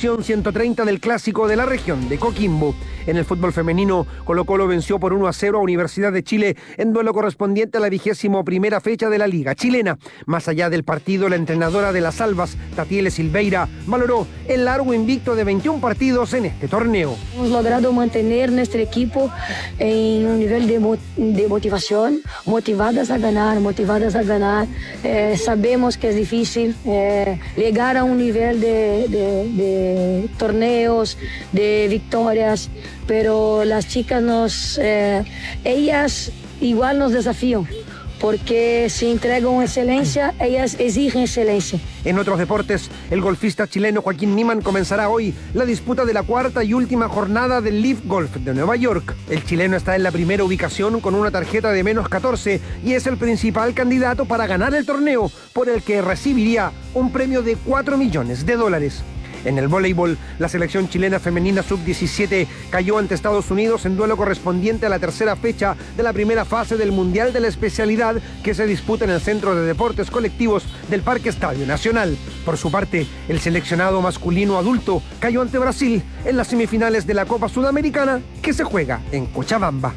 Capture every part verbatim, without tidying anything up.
edición ciento treinta del Clásico de la región de Coquimbo. En el fútbol femenino, Colo-Colo venció por uno a cero a Universidad de Chile en duelo correspondiente a la vigésimo primera fecha de la Liga Chilena. Más allá del partido, la entrenadora de las Albas, Tatiele Silveira, valoró el largo invicto de veintiún partidos en este torneo. Hemos logrado mantener nuestro equipo en un nivel de, mo- de motivación, motivadas a ganar, motivadas a ganar. Eh, sabemos que es difícil eh, llegar a un nivel de, de, de torneos, de victorias, pero las chicas nos, eh, ellas igual nos desafían, porque si entregan excelencia, ellas exigen excelencia. En otros deportes, el golfista chileno Joaquín Niemann comenzará hoy la disputa de la cuarta y última jornada del Leaf Golf de Nueva York. El chileno está en la primera ubicación con una tarjeta de menos catorce y es el principal candidato para ganar el torneo, por el que recibiría un premio de cuatro millones de dólares. En el voleibol, la selección chilena femenina sub diecisiete cayó ante Estados Unidos en duelo correspondiente a la tercera fecha de la primera fase del Mundial de la especialidad que se disputa en el Centro de Deportes Colectivos del Parque Estadio Nacional. Por su parte, el seleccionado masculino adulto cayó ante Brasil en las semifinales de la Copa Sudamericana que se juega en Cochabamba.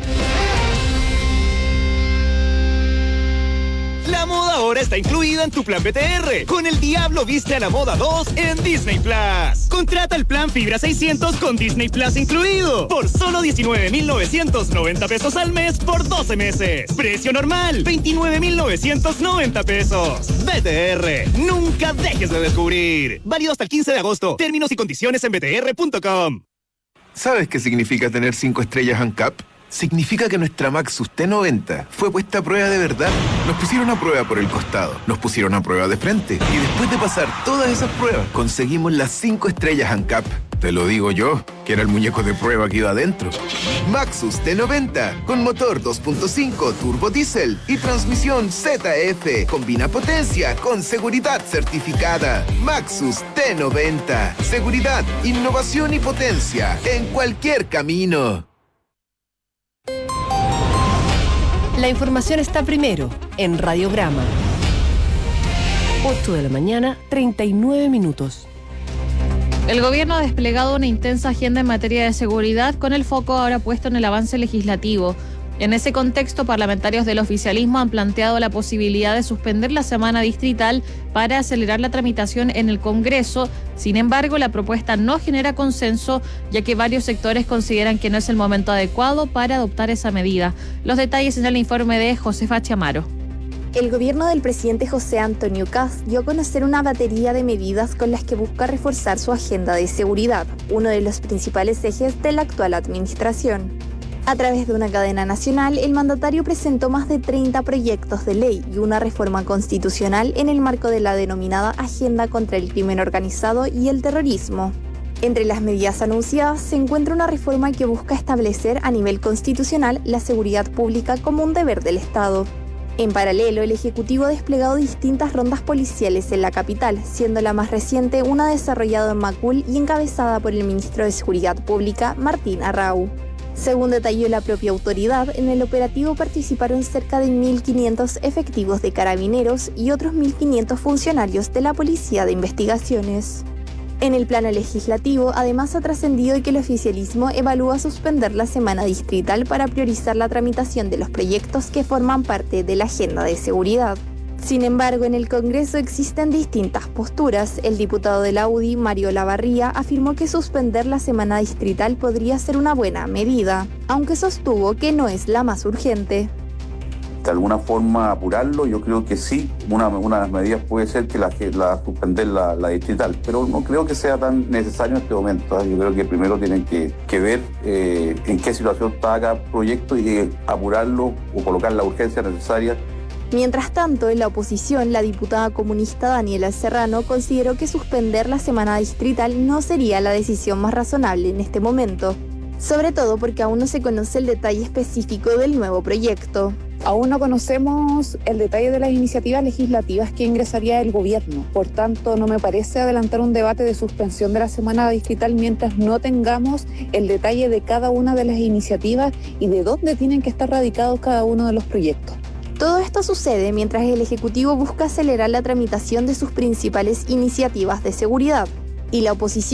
La moda ahora está incluida en tu plan B T R. Con el Diablo Viste a la Moda dos en Disney Plus. Contrata el plan Fibra seiscientos con Disney Plus incluido. Por solo diecinueve mil novecientos noventa pesos al mes por doce meses. Precio normal, veintinueve mil novecientos noventa pesos. B T R, nunca dejes de descubrir. Válido hasta el quince de agosto. Términos y condiciones en b t r punto com. ¿Sabes qué significa tener cinco estrellas ANCAP? Significa que nuestra Maxus T noventa fue puesta a prueba de verdad. Nos pusieron a prueba por el costado, nos pusieron a prueba de frente y después de pasar todas esas pruebas, conseguimos las cinco estrellas ANCAP. Te lo digo yo, que era el muñeco de prueba que iba adentro. Maxus T noventa, con motor dos punto cinco turbo diésel y transmisión Z F. Combina potencia con seguridad certificada. Maxus T noventa. Seguridad, innovación y potencia en cualquier camino. La información está primero en Radiograma. ocho de la mañana, treinta y nueve minutos. El gobierno ha desplegado una intensa agenda en materia de seguridad, con el foco ahora puesto en el avance legislativo. En ese contexto, parlamentarios del oficialismo han planteado la posibilidad de suspender la semana distrital para acelerar la tramitación en el Congreso. Sin embargo, la propuesta no genera consenso, ya que varios sectores consideran que no es el momento adecuado para adoptar esa medida. Los detalles en el informe de Josefa Chamaro. El gobierno del presidente José Antonio Kast dio a conocer una batería de medidas con las que busca reforzar su agenda de seguridad, uno de los principales ejes de la actual administración. A través de una cadena nacional, el mandatario presentó más de treinta proyectos de ley y una reforma constitucional en el marco de la denominada Agenda contra el Crimen Organizado y el Terrorismo. Entre las medidas anunciadas se encuentra una reforma que busca establecer a nivel constitucional la seguridad pública como un deber del Estado. En paralelo, el Ejecutivo ha desplegado distintas rondas policiales en la capital, siendo la más reciente una desarrollada en Macul y encabezada por el ministro de Seguridad Pública, Martín Arrau. Según detalló la propia autoridad, en el operativo participaron cerca de mil quinientos efectivos de carabineros y otros mil quinientos funcionarios de la Policía de Investigaciones. En el plano legislativo, además ha trascendido que el oficialismo evalúa suspender la semana distrital para priorizar la tramitación de los proyectos que forman parte de la agenda de seguridad. Sin embargo, en el Congreso existen distintas posturas. El diputado de la U D I, Mario Lavarría, afirmó que suspender la semana distrital podría ser una buena medida, aunque sostuvo que no es la más urgente. De alguna forma apurarlo, yo creo que sí. Una, una de las medidas puede ser que la, la suspender la, la distrital, pero no creo que sea tan necesario en este momento. ¿eh? Yo creo que primero tienen que, que ver eh, en qué situación está cada proyecto y eh, apurarlo o colocar la urgencia necesaria. Mientras tanto, en la oposición, la diputada comunista Daniela Serrano consideró que suspender la semana distrital no sería la decisión más razonable en este momento, sobre todo porque aún no se conoce el detalle específico del nuevo proyecto. Aún no conocemos el detalle de las iniciativas legislativas que ingresaría el gobierno. Por tanto, no me parece adelantar un debate de suspensión de la semana distrital mientras no tengamos el detalle de cada una de las iniciativas y de dónde tienen que estar radicados cada uno de los proyectos. Todo esto sucede mientras el Ejecutivo busca acelerar la tramitación de sus principales iniciativas de seguridad y la oposición